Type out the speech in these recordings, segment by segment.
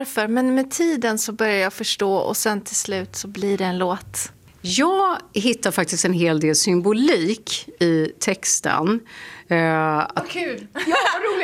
Men med tiden så börjar jag förstå och sen till slut så blir det en låt. Jag hittar faktiskt en hel del symbolik i texten. Vad kul! Ja,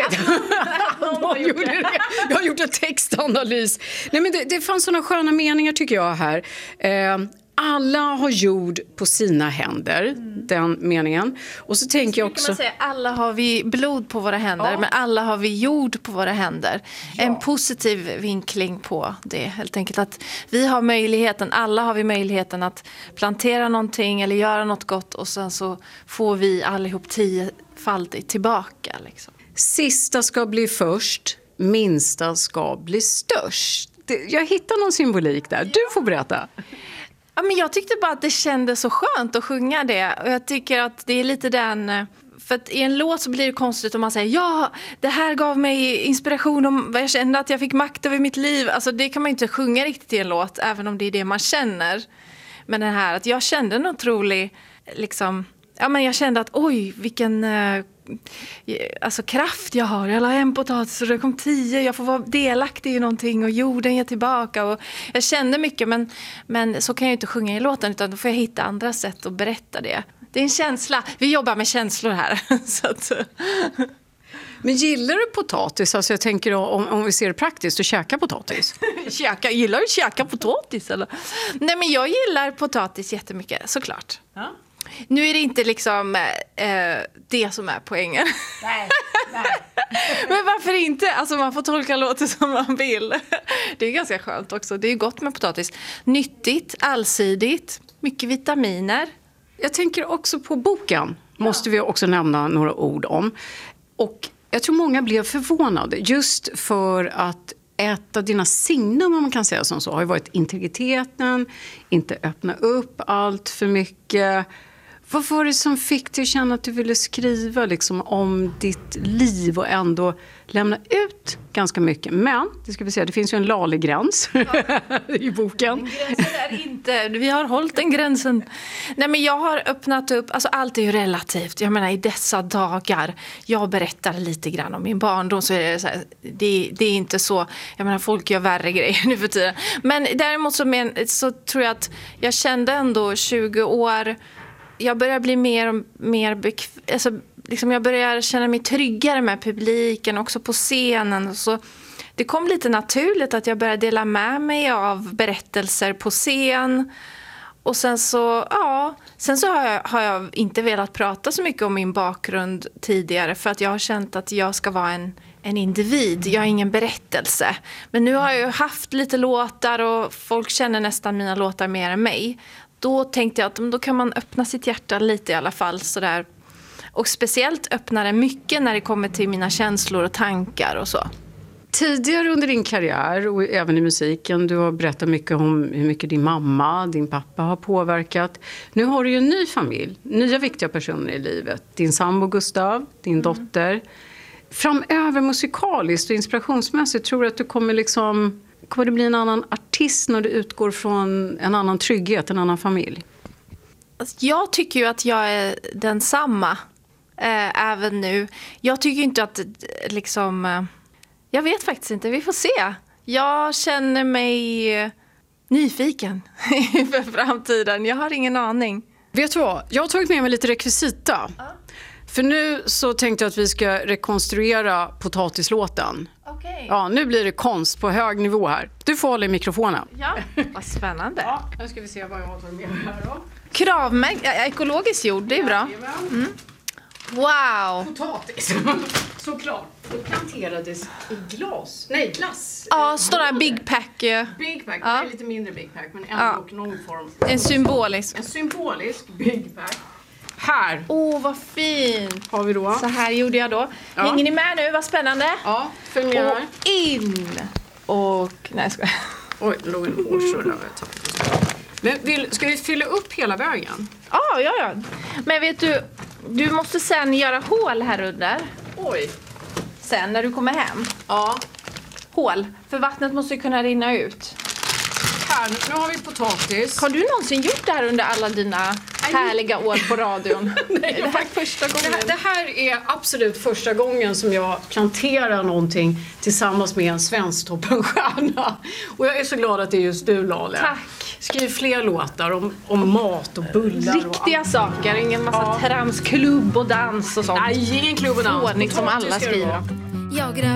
vad roligt! Jag har gjort en textanalys. Nej, men det fanns såna sköna meningar tycker jag här. Alla har jord på sina händer, den meningen. Och så tänker jag också... Man säga, alla har vi blod på våra händer, men alla har vi jord på våra händer. Ja. En positiv vinkling på det, helt enkelt. Att vi har möjligheten, alla har vi möjligheten att plantera någonting eller göra något gott. Och sen så får vi allihop 10-faldigt tillbaka. Liksom. Sista ska bli först, minsta ska bli störst. Jag hittar någon symbolik där. Du får berätta. Ja, men jag tyckte bara att det kändes så skönt att sjunga det. Och jag tycker att det är lite den... För att i en låt så blir det konstigt om man säger ja, det här gav mig inspiration om vad jag kände, att jag fick makt över mitt liv. Alltså det kan man ju inte sjunga riktigt i en låt, även om det är det man känner. Men det här att jag kände en otrolig... Liksom, ja, men jag kände att oj, vilken... alltså kraft jag har. Jag la en potatis och det kom 10. Jag får vara delaktig i någonting och jorden ger tillbaka. Och jag kände mycket, men så kan jag inte sjunga i låten, utan då får jag hitta andra sätt att berätta det. Det är en känsla. Vi jobbar med känslor här. Så att... Men gillar du potatis? Alltså jag tänker om vi ser det praktiskt, att käka potatis. Gillar du att käka potatis? Eller? Nej, men jag gillar potatis jättemycket, såklart. Ja. Nu är det inte liksom det som är poängen. Nej. Men varför inte? Alltså man får tolka låten som man vill. Det är ganska skönt också. Det är gott med potatis. Nyttigt, allsidigt, mycket vitaminer. Jag tänker också på boken. Måste vi också nämna några ord om. Och jag tror många blev förvånade. Just för att ett av dina signum, om man kan säga som så, har ju varit integriteten. Inte öppna upp allt för mycket. Vad var det som fick dig att känna att du ville skriva liksom om ditt liv och ändå lämna ut ganska mycket? Men, det ska vi säga, det finns ju en lalig gräns i boken. Gränsen är inte, vi har hållit den gränsen. Nej, men jag har öppnat upp, alltså allt är ju relativt. Jag menar i dessa dagar, jag berättar lite grann om min barndom, så är det så här, det är inte så, jag menar folk gör värre grejer nu för tiden. Men däremot så tror jag att jag kände ändå 20 år, jag börjar bli mer och mer alltså, liksom jag börjar känna mig tryggare med publiken, också på scenen. Så det kom lite naturligt att jag började dela med mig av berättelser på scen. Och sen så har jag inte velat prata så mycket om min bakgrund tidigare, för att jag har känt att jag ska vara en individ. Jag är ingen berättelse. Men nu har jag ju haft lite låtar och folk känner nästan mina låtar mer än mig. Då tänkte jag att då kan man öppna sitt hjärta lite i alla fall. Sådär. Och speciellt öppna det mycket när det kommer till mina känslor och tankar och så. Tidigare under din karriär och även i musiken, du har berättat mycket om hur mycket din mamma, din pappa har påverkat. Nu har du ju en ny familj, nya viktiga personer i livet. Din sambo Gustav, din dotter. Framöver musikaliskt och inspirationsmässigt, tror du att du kommer det bli en annan artist när du utgår från en annan trygghet, en annan familj? Jag tycker ju att jag är densamma även nu. Jag tycker inte att liksom... Jag vet faktiskt inte, vi får se. Jag känner mig nyfiken för framtiden. Jag har ingen aning. Vet du vad? Jag har tagit med mig lite rekvisita. För nu så tänkte jag att vi ska rekonstruera potatislåten. Okay. Ja, nu blir det konst på hög nivå här. Du får hålla i mikrofonen. Ja, vad spännande. Ja, nu ska vi se vad jag har tagit med mig här då. Kravmärkt, ekologisk jord, det är bra. Wow! Potatis, såklart. Det planterades i glass. Ja, står där Big Pack. Big Pack, det är lite mindre Big Pack, men ändå någon form. En symbolisk. En symbolisk Big Pack. Här. Vad fint. Har vi då. Så här gjorde jag då. Ja. Hänger ni med nu? Vad spännande. Ja, följ med här. Och in. Och... Nej, ska jag... Oj, det låg en hårsulla. Men ska vi fylla upp hela vägen? Ja. Men vet du måste sen göra hål här under. Oj. Sen när du kommer hem. Ja. Hål. För vattnet måste ju kunna rinna ut. Här, nu har vi potatis. Har du någonsin gjort det här under alla dina... härliga år på radion. Nej, det här är första gången. Det här är absolut första gången som jag planterar någonting tillsammans med en Svensktoppen-stjärna. Och jag är så glad att det är just du, Lale. Tack. Skriv fler låtar om mat och bullar. Riktiga saker, ingen massa trams, klubb och dans och sånt. Nej, ingen klubb och dans. Fånigt som alla Potatis ska det skriver. vara. Jag